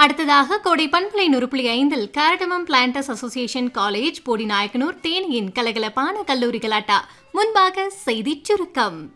அடுத்ததாக கோடை பண்பலை 100.5 cardamom planters association college Bodinayakanur தேனியின் கலகலப்பான கல்லூரி கலாட்டா முன்பாக செய்திச் சுருக்கம்.